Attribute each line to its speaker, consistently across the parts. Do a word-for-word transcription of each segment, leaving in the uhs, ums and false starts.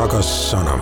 Speaker 1: Rakas sana.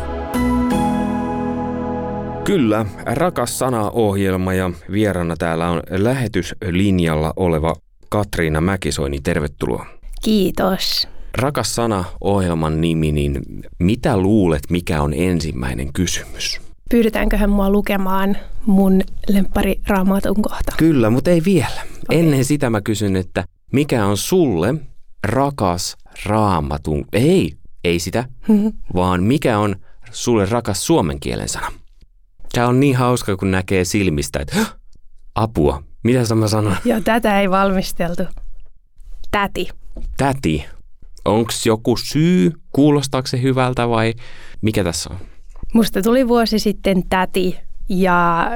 Speaker 2: Kyllä, Rakas sana-ohjelma ja vieraana täällä on lähetyslinjalla oleva Katriina Mäkisoini. Tervetuloa.
Speaker 3: Kiitos.
Speaker 2: Rakas sana-ohjelman nimi, niin mitä luulet, mikä on ensimmäinen kysymys?
Speaker 3: Pyydetäänköhän mua lukemaan mun lemppari Raamatun kohta?
Speaker 2: Kyllä, mutta ei vielä.
Speaker 3: Okay.
Speaker 2: Ennen sitä mä kysyn, että mikä on sulle rakas Raamatun, ei, ei sitä, vaan mikä on sulle rakas suomen kielen sana? Tämä on niin hauska, kun näkee silmistä, että apua, mitä sä mä sanon?
Speaker 3: Joo, tätä ei valmisteltu. Täti.
Speaker 2: Täti. Onko joku syy? Kuulostaako se hyvältä vai mikä tässä on?
Speaker 3: Musta tuli vuosi sitten täti ja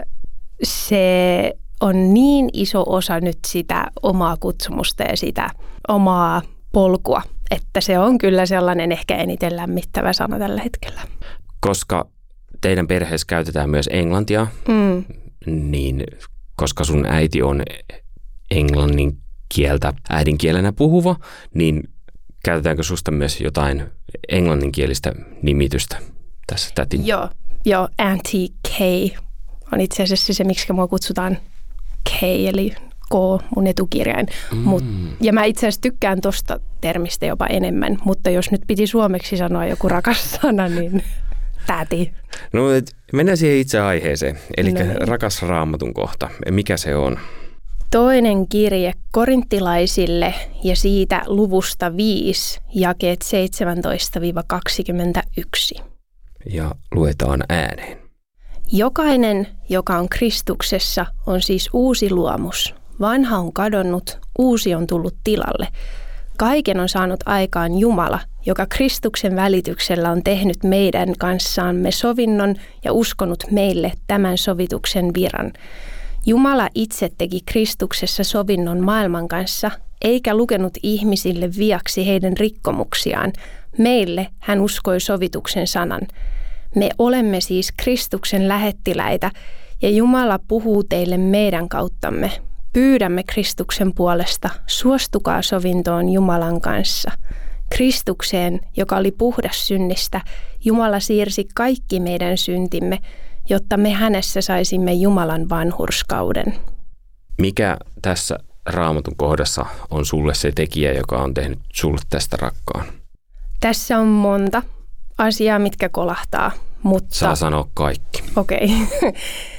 Speaker 3: se on niin iso osa nyt sitä omaa kutsumusta ja sitä omaa polkua, että se on kyllä sellainen ehkä eniten lämmittävä sana tällä hetkellä.
Speaker 2: Koska teidän perheessä käytetään myös englantia, mm. niin koska sun äiti on englannin kieltä äidinkielenä puhuva, niin käytetäänkö susta myös jotain englanninkielistä nimitystä tässä tätin?
Speaker 3: Joo, joo, Auntie K on itse asiassa se, miksi mua kutsutaan K, eli K, mun etukirjain. Mm. Mut, ja mä itse asiassa tykkään tosta termistä jopa enemmän, mutta jos nyt piti suomeksi sanoa joku rakas sana, niin täti.
Speaker 2: No mennään siihen itse aiheeseen, eli no. Rakas Raamatun kohta. Mikä se on?
Speaker 3: Toinen kirje korinttilaisille ja siitä luvusta viisi, jakeet seitsemäntoista kaksikymmentäyksi.
Speaker 2: Ja luetaan ääneen.
Speaker 3: Jokainen, joka on Kristuksessa, on siis uusi luomus. Vanha on kadonnut, uusi on tullut tilalle. Kaiken on saanut aikaan Jumala, joka Kristuksen välityksellä on tehnyt meidän kanssaamme sovinnon ja uskonut meille tämän sovituksen viran. Jumala itse teki Kristuksessa sovinnon maailman kanssa, eikä lukenut ihmisille viaksi heidän rikkomuksiaan. Meille hän uskoi sovituksen sanan. Me olemme siis Kristuksen lähettiläitä, ja Jumala puhuu teille meidän kauttamme. Pyydämme Kristuksen puolesta, suostukaa sovintoon Jumalan kanssa. Kristukseen, joka oli puhdas synnistä, Jumala siirsi kaikki meidän syntimme, jotta me hänessä saisimme Jumalan vanhurskauden.
Speaker 2: Mikä tässä Raamatun kohdassa on sulle se tekijä, joka on tehnyt sulle tästä rakkaan?
Speaker 3: Tässä on monta asiaa, mitkä kolahtaa, mutta...
Speaker 2: Saa sanoa kaikki.
Speaker 3: Okei. Okay.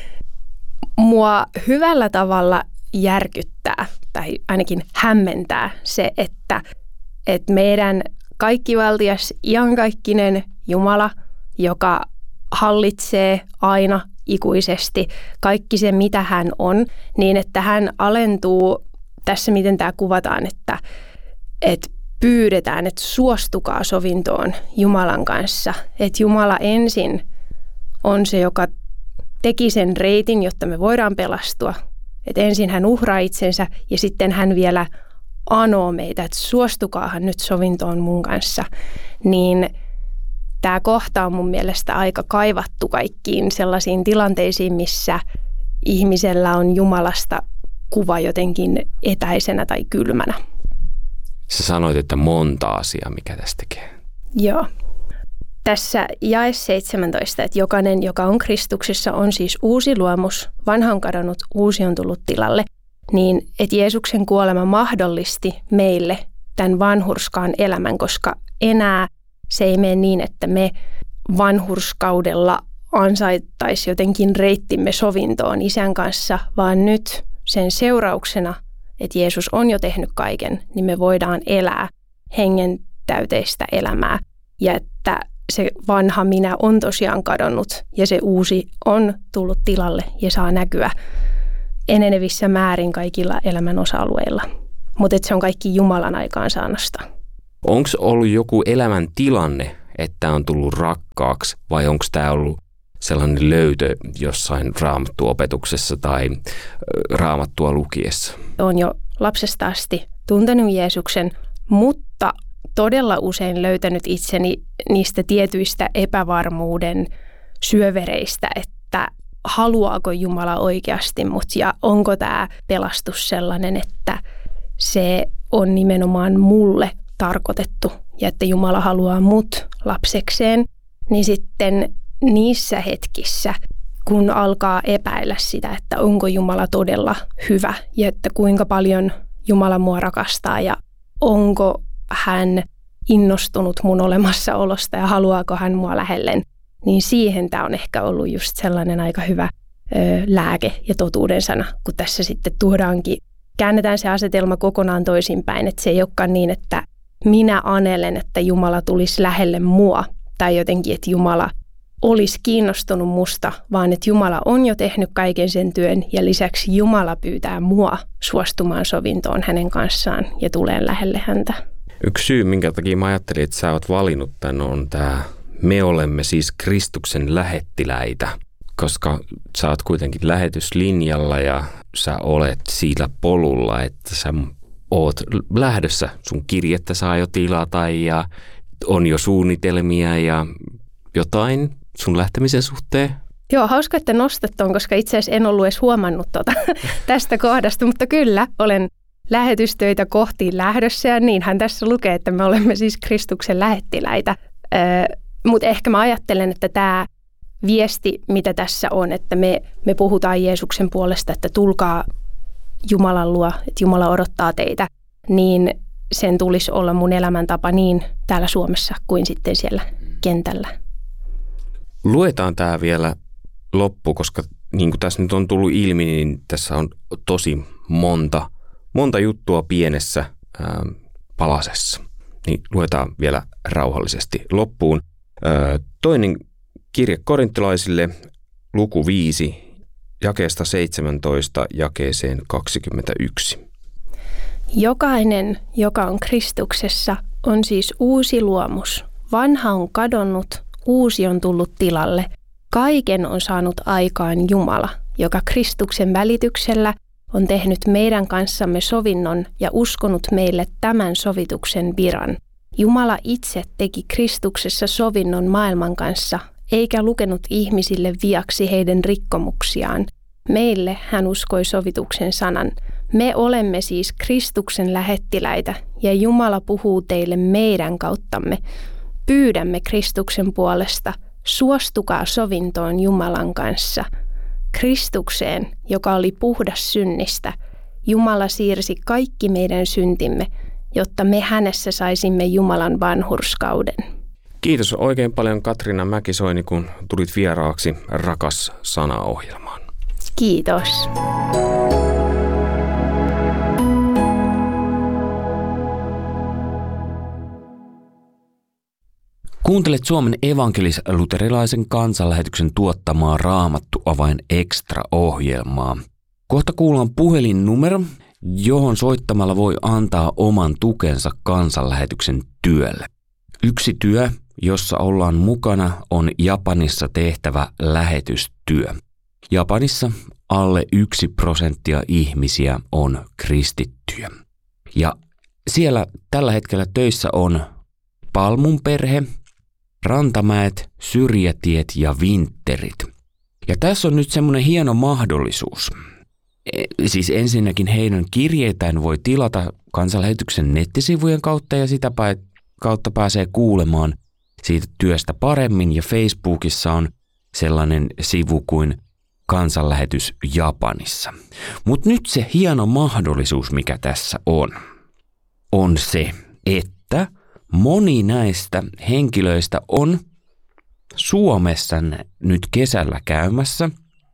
Speaker 3: Mua hyvällä tavalla järkyttää tai ainakin hämmentää se, että, että meidän kaikkivaltias, iankaikkinen Jumala, joka hallitsee aina ikuisesti kaikki se, mitä hän on, niin että hän alentuu, tässä miten tämä kuvataan, että, että pyydetään, että suostukaa sovintoon Jumalan kanssa. Että Jumala ensin on se, joka teki sen reitin, jotta me voidaan pelastua. Että ensin hän uhraa itsensä ja sitten hän vielä anoo meitä, että suostukaahan nyt sovintoon mun kanssa. Niin tämä kohta on mun mielestä aika kaivattu kaikkiin sellaisiin tilanteisiin, missä ihmisellä on Jumalasta kuva jotenkin etäisenä tai kylmänä.
Speaker 2: Sä sanoit, että monta asiaa, mikä tästä tekee.
Speaker 3: Joo. Tässä jae seitsemäntoista, että jokainen, joka on Kristuksessa, on siis uusi luomus, vanha on kadonnut, uusi on tullut tilalle, niin että Jeesuksen kuolema mahdollisti meille tämän vanhurskaan elämän, koska enää se ei mene niin, että me vanhurskaudella ansaittaisi jotenkin reittimme sovintoon Isän kanssa, vaan nyt sen seurauksena, että Jeesus on jo tehnyt kaiken, niin me voidaan elää hengen täyteistä elämää ja että se vanha minä on tosiaan kadonnut ja se uusi on tullut tilalle ja saa näkyä enenevissä määrin kaikilla elämän osa-alueilla. Mutta se on kaikki Jumalan aikaansaannosta.
Speaker 2: Onko ollut joku elämän tilanne, että on tullut rakkaaksi vai onko tämä ollut sellainen löytö jossain raamattuopetuksessa tai raamattua lukiessa?
Speaker 3: Olen jo lapsesta asti tuntenut Jeesuksen, mutta todella usein löytänyt itseni niistä tietyistä epävarmuuden syövereistä, että haluaako Jumala oikeasti mut ja onko tämä pelastus sellainen, että se on nimenomaan mulle tarkoitettu ja että Jumala haluaa mut lapsekseen, niin sitten niissä hetkissä, kun alkaa epäillä sitä, että onko Jumala todella hyvä ja että kuinka paljon Jumala mua rakastaa ja onko hän innostunut mun olemassaolosta ja haluaako hän mua lähelleen, niin siihen tämä on ehkä ollut just sellainen aika hyvä ö, lääke ja totuuden sana, kun tässä sitten tuodaankin, käännetään se asetelma kokonaan toisinpäin, että se ei olekaan niin, että minä anelen, että Jumala tulisi lähelle mua tai jotenkin, että Jumala olisi kiinnostunut musta, vaan että Jumala on jo tehnyt kaiken sen työn ja lisäksi Jumala pyytää mua suostumaan sovintoon hänen kanssaan ja tuleen lähelle häntä.
Speaker 2: Yksi syy, minkä takia mä ajattelin, että sä oot valinnut tän, on tämä me olemme siis Kristuksen lähettiläitä, koska sä oot kuitenkin lähetyslinjalla ja sä olet sillä polulla, että sä oot lähdössä. Sun kirjettä saa jo tilata ja on jo suunnitelmia ja jotain sun lähtemisen suhteen.
Speaker 3: Joo, hauska, että nostat ton, koska itse asiassa en ollut edes huomannut tota, tästä kohdasta, mutta kyllä olen lähetystöitä kohti lähdössä ja niinhän tässä lukee, että me olemme siis Kristuksen lähettiläitä. Öö, mutta ehkä mä ajattelen, että tämä viesti, mitä tässä on, että me, me puhutaan Jeesuksen puolesta, että tulkaa Jumalan luo, että Jumala odottaa teitä, niin sen tulisi olla mun elämäntapa niin täällä Suomessa kuin sitten siellä kentällä.
Speaker 2: Luetaan tämä vielä loppu, koska niin kuin tässä nyt on tullut ilmi, niin tässä on tosi monta, monta juttua pienessä ää, palasessa. Niin luetaan vielä rauhallisesti loppuun. Ää, toinen kirje korinttilaisille, luku viisi, jakeesta seitsemäntoista jakeeseen kaksikymmentäyksi.
Speaker 3: Jokainen, joka on Kristuksessa, on siis uusi luomus. Vanha on kadonnut, uusi on tullut tilalle. Kaiken on saanut aikaan Jumala, joka Kristuksen välityksellä on tehnyt meidän kanssamme sovinnon ja uskonut meille tämän sovituksen viran. Jumala itse teki Kristuksessa sovinnon maailman kanssa, eikä lukenut ihmisille viaksi heidän rikkomuksiaan. Meille hän uskoi sovituksen sanan. Me olemme siis Kristuksen lähettiläitä ja Jumala puhuu teille meidän kauttamme. Pyydämme Kristuksen puolesta, suostukaa sovintoon Jumalan kanssa. Kristukseen, joka oli puhdas synnistä, Jumala siirsi kaikki meidän syntimme, jotta me hänessä saisimme Jumalan vanhurskauden.
Speaker 2: Kiitos oikein paljon Katriina Mäkisoini, kun tulit vieraaksi Rakas sana-ohjelmaan.
Speaker 3: Kiitos.
Speaker 1: Kuuntelet Suomen evankelis-luterilaisen kansanlähetyksen tuottamaa Raamattu Avain Extra-ohjelmaa. Kohta kuullaan puhelinnumero, johon soittamalla voi antaa oman tukensa kansanlähetyksen työlle. Yksi työ, jossa ollaan mukana, on Japanissa tehtävä lähetystyö. Japanissa alle yksi prosenttia ihmisiä on kristittyjä. Ja siellä tällä hetkellä töissä on Palmun perhe, Rantamäet, Syrjätiet ja Vintterit. Ja tässä on nyt semmoinen hieno mahdollisuus. E- siis ensinnäkin heidän kirjeitään voi tilata kansanlähetyksen nettisivujen kautta ja sitä kautta pääsee kuulemaan siitä työstä paremmin. Ja Facebookissa on sellainen sivu kuin Kansanlähetys Japanissa. Mutta nyt se hieno mahdollisuus, mikä tässä on, on se, että moni näistä henkilöistä on Suomessa nyt kesällä käymässä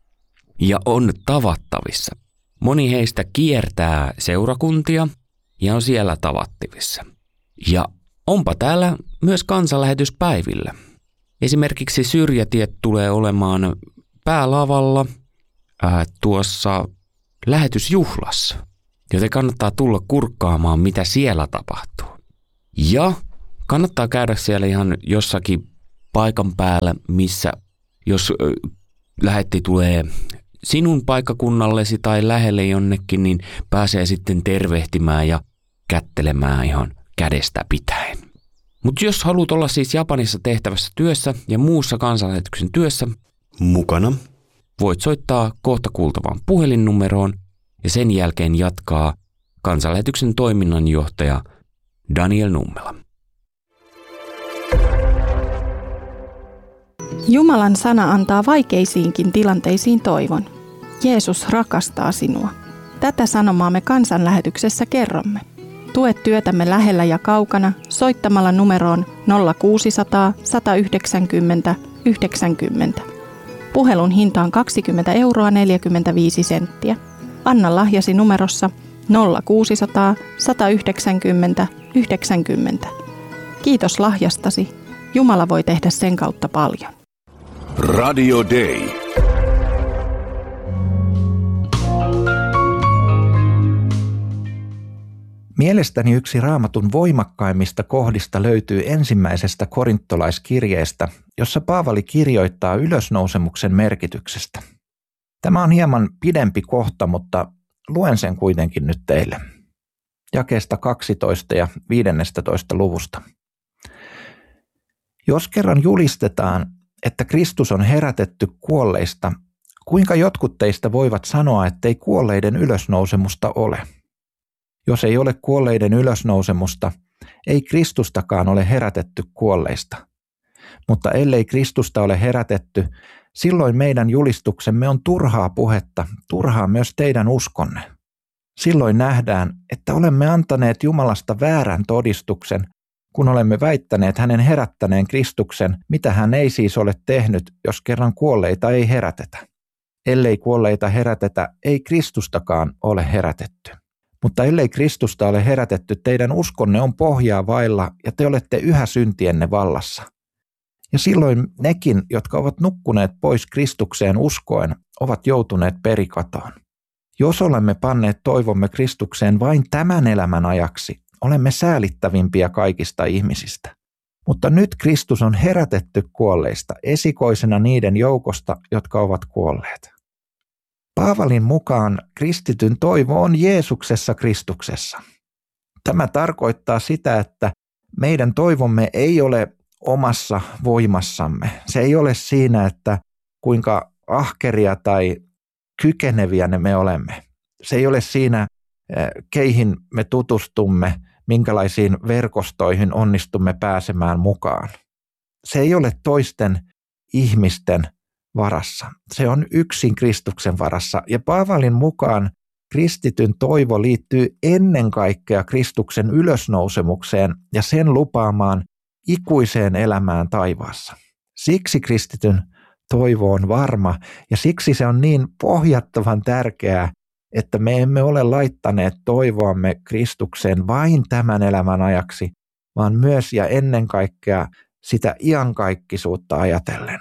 Speaker 1: ja on tavattavissa. Moni heistä kiertää seurakuntia ja on siellä tavattavissa. Ja onpa täällä myös kansanlähetyspäivillä. Esimerkiksi Syrjätiet tulee olemaan päälavalla ää, tuossa lähetysjuhlassa, joten kannattaa tulla kurkkaamaan, mitä siellä tapahtuu. Ja kannattaa käydä siellä ihan jossakin paikan päällä, missä jos lähetti tulee sinun paikkakunnallesi tai lähelle jonnekin, niin pääsee sitten tervehtimään ja kättelemään ihan kädestä pitäen. Mutta jos haluat olla siis Japanissa tehtävässä työssä ja muussa kansanlähetyksen työssä mukana, voit soittaa kohta kuultavaan puhelinnumeroon ja sen jälkeen jatkaa kansanlähetyksen toiminnanjohtaja Daniel Nummela.
Speaker 4: Jumalan sana antaa vaikeisiinkin tilanteisiin toivon. Jeesus rakastaa sinua. Tätä sanomaa me kansanlähetyksessä kerromme. Tue työtämme lähellä ja kaukana soittamalla numeroon nolla kuusi nolla nolla, yksi yhdeksänkymmentä, yhdeksänkymmentä. Puhelun hinta on kaksikymmentä euroa neljäkymmentäviisi senttiä. Anna lahjasi numerossa nolla kuusi nolla nolla, yksi yhdeksänkymmentä, yhdeksänkymmentä. Kiitos lahjastasi. Jumala voi tehdä sen kautta paljon.
Speaker 5: Radio Day.
Speaker 6: Mielestäni yksi Raamatun voimakkaimmista kohdista löytyy ensimmäisestä korintolaiskirjeestä, jossa Paavali kirjoittaa ylösnousemuksen merkityksestä. Tämä on hieman pidempi kohta, mutta luen sen kuitenkin nyt teille. Jakeesta kaksitoista ja viidestoista luvusta. Jos kerran julistetaan, että Kristus on herätetty kuolleista, kuinka jotkut teistä voivat sanoa, ettei kuolleiden ylösnousemusta ole? Jos ei ole kuolleiden ylösnousemusta, ei Kristustakaan ole herätetty kuolleista. Mutta ellei Kristusta ole herätetty, silloin meidän julistuksemme on turhaa puhetta, turhaa myös teidän uskonne. Silloin nähdään, että olemme antaneet Jumalasta väärän todistuksen, kun olemme väittäneet hänen herättäneen Kristuksen, mitä hän ei siis ole tehnyt, jos kerran kuolleita ei herätetä. Ellei kuolleita herätetä, ei Kristustakaan ole herätetty. Mutta ellei Kristusta ole herätetty, teidän uskonne on pohjaa vailla ja te olette yhä syntienne vallassa. Ja silloin nekin, jotka ovat nukkuneet pois Kristukseen uskoen, ovat joutuneet perikatoon. Jos olemme panneet toivomme Kristukseen vain tämän elämän ajaksi, olemme säälittävimpiä kaikista ihmisistä. Mutta nyt Kristus on herätetty kuolleista, esikoisena niiden joukosta, jotka ovat kuolleet. Paavalin mukaan kristityn toivo on Jeesuksessa Kristuksessa. Tämä tarkoittaa sitä, että meidän toivomme ei ole omassa voimassamme. Se ei ole siinä, että kuinka ahkeria tai kykeneviä ne me olemme. Se ei ole siinä, keihin me tutustumme, minkälaisiin verkostoihin onnistumme pääsemään mukaan. Se ei ole toisten ihmisten varassa. Se on yksin Kristuksen varassa. Ja Paavalin mukaan kristityn toivo liittyy ennen kaikkea Kristuksen ylösnousemukseen ja sen lupaamaan ikuiseen elämään taivaassa. Siksi kristityn toivo on varma ja siksi se on niin pohjattoman tärkeää, että me emme ole laittaneet toivoamme Kristukseen vain tämän elämän ajaksi, vaan myös ja ennen kaikkea sitä iankaikkisuutta ajatellen.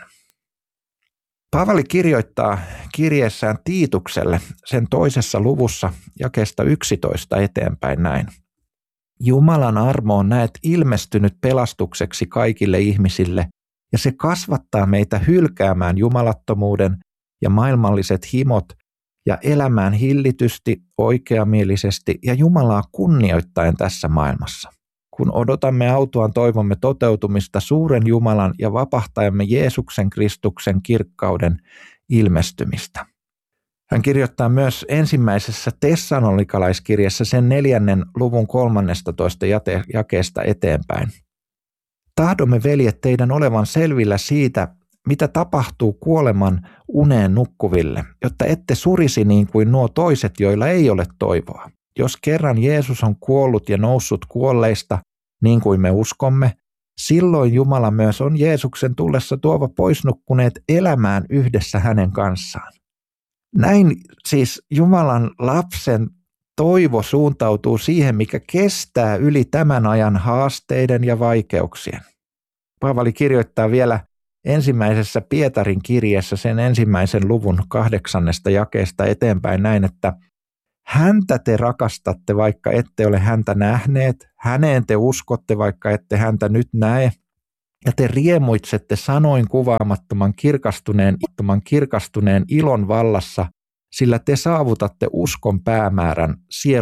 Speaker 6: Paavali kirjoittaa kirjeessään Tiitukselle sen toisessa luvussa jakeesta yksitoista eteenpäin näin. Jumalan armo on näet ilmestynyt pelastukseksi kaikille ihmisille, ja se kasvattaa meitä hylkäämään jumalattomuuden ja maailmalliset himot ja elämään hillitysti, oikeamielisesti ja Jumalaa kunnioittaen tässä maailmassa. Kun odotamme autuaan toivomme toteutumista suuren Jumalan ja vapahtajamme Jeesuksen Kristuksen kirkkauden ilmestymistä. Hän kirjoittaa myös ensimmäisessä tessalonikalaiskirjassa sen neljännen luvun kolmannestatoista jakeesta eteenpäin. Tahdomme, veljet, teidän olevan selvillä siitä, mitä tapahtuu kuoleman uneen nukkuville, jotta ette surisi niin kuin nuo toiset, joilla ei ole toivoa. Jos kerran Jeesus on kuollut ja noussut kuolleista, niin kuin me uskomme, silloin Jumala myös on Jeesuksen tullessa tuova poisnukkuneet elämään yhdessä hänen kanssaan. Näin siis Jumalan lapsen toivo suuntautuu siihen, mikä kestää yli tämän ajan haasteiden ja vaikeuksien. Paavali kirjoittaa vielä ensimmäisessä Pietarin kirjeessä sen ensimmäisen luvun kahdeksannesta jakeesta eteenpäin näin, että häntä te rakastatte, vaikka ette ole häntä nähneet, häneen te uskotte, vaikka ette häntä nyt näe, ja te riemuitsette sanoin kuvaamattoman kirkastuneen, kirkastuneen ilon vallassa, sillä te saavutatte uskon päämäärän, sielun